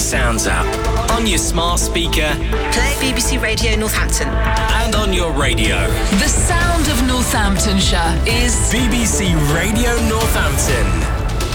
Sounds app, on your smart speaker, play BBC Radio Northampton, and on your radio. The sound of Northamptonshire is BBC Radio Northampton.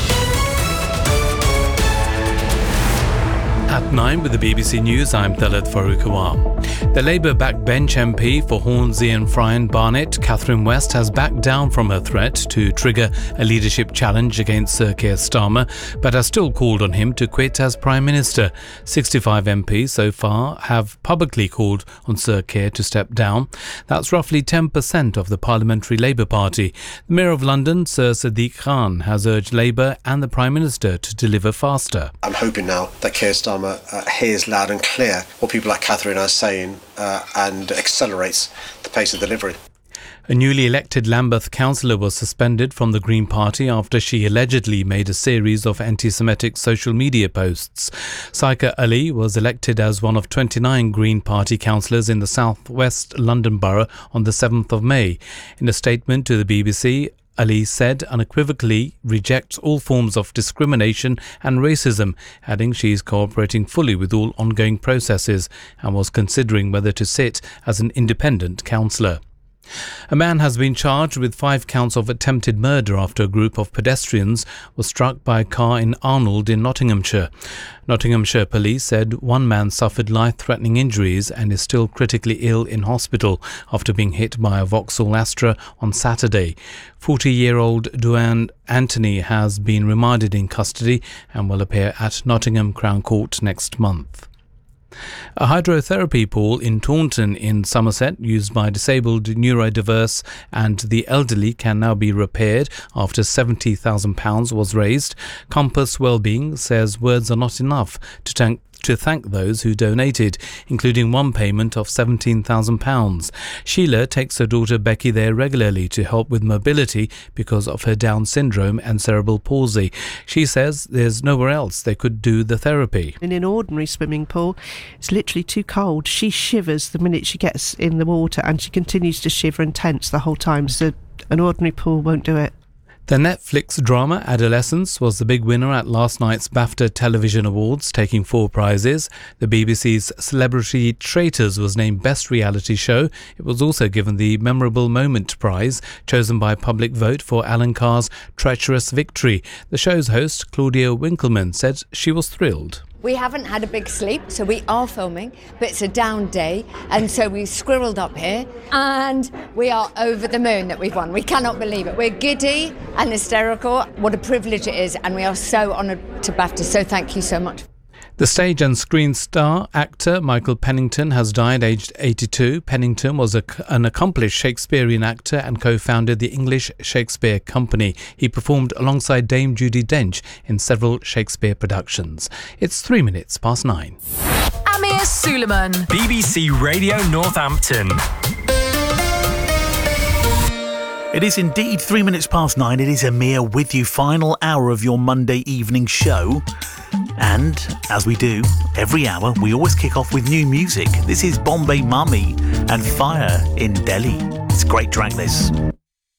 At 9 with the BBC News, I'm Talat Farooqawam. The Labour backbench MP for Hornsey and Friern Barnet, Catherine West, has backed down from her threat to trigger a leadership challenge against Sir Keir Starmer, but has still called on him to quit as Prime Minister. 65 MPs so far have publicly called on Sir Keir to step down. That's roughly 10% of the Parliamentary Labour Party. The Mayor of London, Sir Sadiq Khan, has urged Labour and the Prime Minister to deliver faster. I'm hoping now that Keir Starmer hears loud and clear what people like Catherine are saying and accelerates the pace of delivery. A newly elected Lambeth councillor was suspended from the Green Party after she allegedly made a series of anti-Semitic social media posts. Saika Ali was elected as one of 29 Green Party councillors in the South West London Borough on the 7th of May. In a statement to the BBC, Ali said unequivocally rejects all forms of discrimination and racism, adding she is cooperating fully with all ongoing processes and was considering whether to sit as an independent councillor. A man has been charged with 5 counts of attempted murder after a group of pedestrians was struck by a car in Arnold in Nottinghamshire. Nottinghamshire police said one man suffered life-threatening injuries and is still critically ill in hospital after being hit by a Vauxhall Astra on Saturday. 40-year-old Duane Anthony has been remanded in custody and will appear at Nottingham Crown Court next month. A hydrotherapy pool in Taunton in Somerset, used by disabled, neurodiverse and the elderly, can now be repaired after £70,000 was raised. Compass Wellbeing says words are not enough to thank those who donated, including one payment of £17,000. Sheila takes her daughter Becky there regularly to help with mobility because of her Down syndrome and cerebral palsy. She says there's nowhere else they could do the therapy. In an ordinary swimming pool, it's literally too cold. She shivers the minute she gets in the water, and she continues to shiver and tense the whole time, so an ordinary pool won't do it. The Netflix drama Adolescence was the big winner at last night's BAFTA Television Awards, taking 4 prizes. The BBC's Celebrity Traitors was named Best Reality Show. It was also given the Memorable Moment prize, chosen by public vote for Alan Carr's Treacherous Victory. The show's host, Claudia Winkleman, said she was thrilled. We haven't had a big sleep, so we are filming, but it's a down day, and so we've squirreled up here, and we are over the moon that we've won. We cannot believe it. We're giddy and hysterical. What a privilege it is, and we are so honoured to BAFTA, so thank you so much. The stage and screen star actor Michael Pennington has died aged 82. Pennington was an accomplished Shakespearean actor and co-founded the English Shakespeare Company. He performed alongside Dame Judi Dench in several Shakespeare productions. It's 3 minutes past 9. Amir Suleiman, BBC Radio Northampton. It is indeed 3 minutes past 9. It is Amir with you, final hour of your Monday evening show. And, as we do, every hour, we always kick off with new music. This is Bombay Mummy and Fire in Delhi. It's a great track, this.